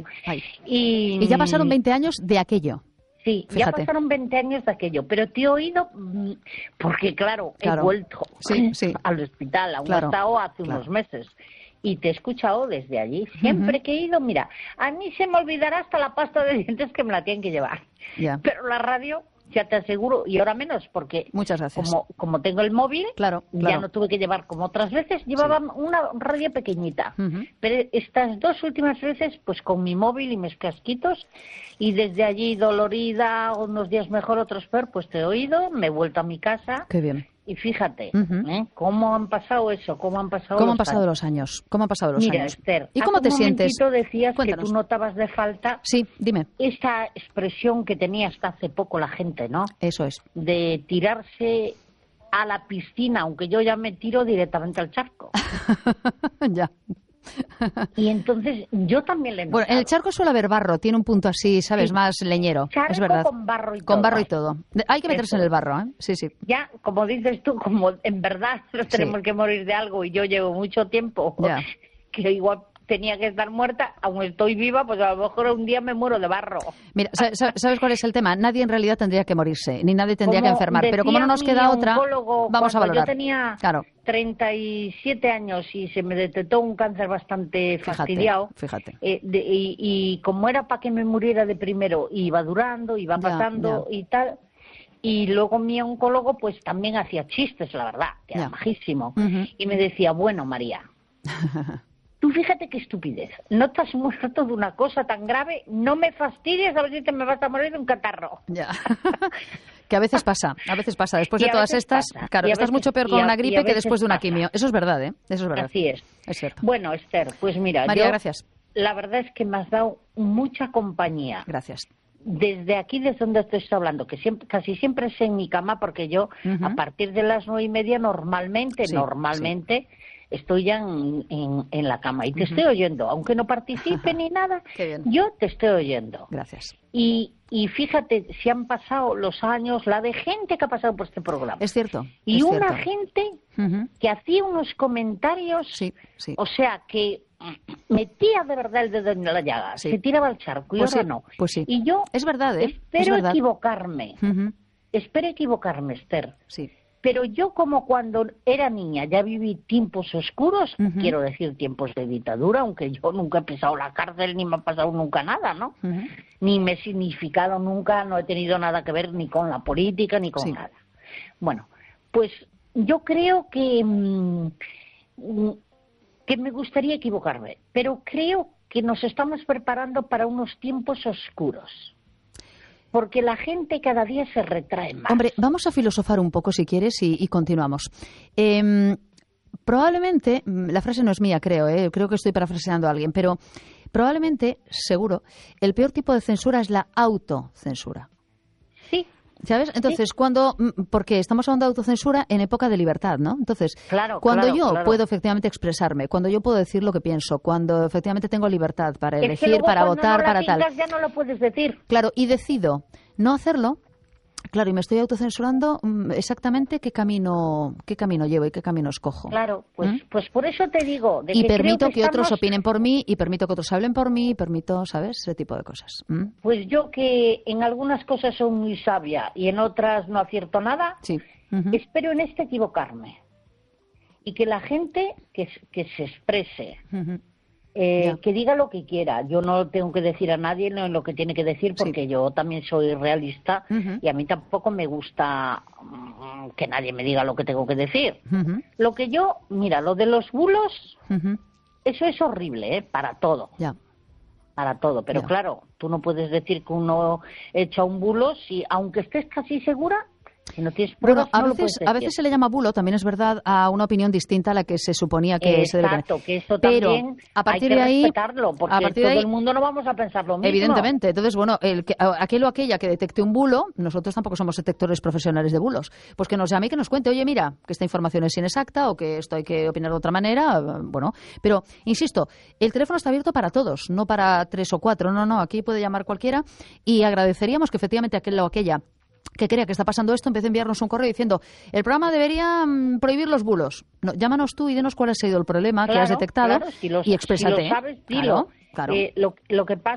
Ay. Y ya pasaron 20 años de aquello. Sí, Fíjate. ya pasaron 20 años de aquello, pero te he oído, porque claro, he vuelto al hospital, aún he estado hace unos meses, y te he escuchado desde allí. Siempre que he ido, mira, a mí se me olvidará hasta la pasta de dientes que me la tienen que llevar, pero la radio... Ya te aseguro, y ahora menos, porque muchas gracias. Como tengo el móvil, ya no tuve que llevar como otras veces, llevaba una radio pequeñita. Pero estas 2 últimas veces, pues con mi móvil y mis casquitos, y desde allí dolorida, unos días mejor, otros peor, pues te he oído, me he vuelto a mi casa. Qué bien. Y fíjate, ¿cómo han pasado eso? ¿Cómo han pasado los años? ¿Cómo han pasado los Mira, años? Esther, ¿y cómo te sientes? Decías Cuéntanos. que tú notabas de falta. Sí, dime. Esa expresión que tenía hasta hace poco la gente, ¿no? Eso es. De tirarse a la piscina, aunque yo ya me tiro directamente al charco. Ya. Y entonces yo también le he notado. Bueno, en el charco suele haber barro, tiene un punto así, ¿sabes? Más leñero, charco es verdad. Con barro y todo. Con barro y todo. Hay que meterse en el barro, ¿eh? Sí, sí. Ya, como dices tú, como en verdad nos tenemos que morir de algo y yo llevo mucho tiempo, que igual tenía que estar muerta, aún estoy viva, pues a lo mejor un día me muero de barro. Mira, ¿sabes cuál es el tema? Nadie en realidad tendría que morirse, ni nadie tendría que enfermar, pero como no nos queda otra, vamos a valorar. Yo tenía 37 años y se me detectó un cáncer bastante fastidiado. Fíjate. Y como era para que me muriera de primero, iba durando, iba pasando y tal. Y luego mi oncólogo pues también hacía chistes, la verdad, que era majísimo. Y me decía, bueno, María... Tú fíjate qué estupidez. No te has muerto de una cosa tan grave. No me fastidies a ver si te me vas a morir de un catarro. Ya. Que a veces pasa. Después de todas estas, claro, estás mucho peor con una gripe que después de una quimio. Eso es verdad, ¿eh? Eso es verdad. Así es. Es cierto. Bueno, Esther, pues mira, María, gracias. La verdad es que me has dado mucha compañía. Gracias. Desde aquí, desde donde te estoy hablando, que casi siempre es en mi cama, porque yo a partir de las 9:30 normalmente estoy ya en la cama y te estoy oyendo, aunque no participe ni nada, yo te estoy oyendo. Gracias. Y fíjate, si han pasado los años, la de gente que ha pasado por este programa. Es cierto. Y una gente que hacía unos comentarios, o sea, que metía de verdad el dedo en la llaga, se tiraba al charco y ahora no. Pues sí. Y yo es verdad, espero equivocarme. Espero equivocarme, Esther. Sí. Pero yo, como cuando era niña ya viví tiempos oscuros, quiero decir tiempos de dictadura, aunque yo nunca he pisado la cárcel ni me ha pasado nunca nada, ¿no? Ni me he significado nunca, no he tenido nada que ver ni con la política ni con nada. Bueno, pues yo creo que me gustaría equivocarme, pero creo que nos estamos preparando para unos tiempos oscuros. Porque la gente cada día se retrae más. Hombre, vamos a filosofar un poco si quieres y continuamos. Probablemente, la frase no es mía, creo que estoy parafraseando a alguien, pero probablemente, seguro, el peor tipo de censura es la autocensura. Sí. ¿Sabes? Entonces, porque estamos hablando de autocensura en época de libertad, ¿no? Entonces, cuando yo puedo efectivamente expresarme, cuando yo puedo decir lo que pienso, cuando efectivamente tengo libertad para elegir, para votar, para tal. Ya no lo puedes decir. Claro, y decido no hacerlo. Claro, y me estoy autocensurando exactamente qué camino llevo y qué camino escojo. Claro, pues por eso te digo. Y permito que otros opinen por mí, y permito que otros hablen por mí, y permito, ¿sabes? Ese tipo de cosas. Pues yo, que en algunas cosas soy muy sabia y en otras no acierto nada, espero en equivocarme. Y que la gente que se exprese, que diga lo que quiera. Yo no tengo que decir a nadie lo que tiene que decir, porque yo también soy realista y a mí tampoco me gusta que nadie me diga lo que tengo que decir. Lo que yo, mira, lo de los bulos, eso es horrible, para todo. Para todo, pero claro, tú no puedes decir que uno echa un bulo si, aunque estés casi segura, si no tienes pruebas, a veces se le llama bulo, también es verdad, a una opinión distinta a la que se suponía que se debe tener. Exacto, que eso también a partir hay que de ahí, respetarlo, porque todo el mundo no vamos a pensar lo mismo. Evidentemente. Entonces, bueno, aquel o aquella que detecte un bulo, nosotros tampoco somos detectores profesionales de bulos, pues que nos llame y que nos cuente, oye, mira, que esta información es inexacta o que esto hay que opinar de otra manera, bueno. Pero, insisto, el teléfono está abierto para todos, no para 3 o 4, no, aquí puede llamar cualquiera, y agradeceríamos que efectivamente aquel o aquella que crea que está pasando esto, empiece a enviarnos un correo diciendo, el programa debería prohibir los bulos. No, llámanos tú y dinos cuál ha sido el problema que has detectado, y exprésate. Si lo sabes, dilo. Claro. Lo que pasa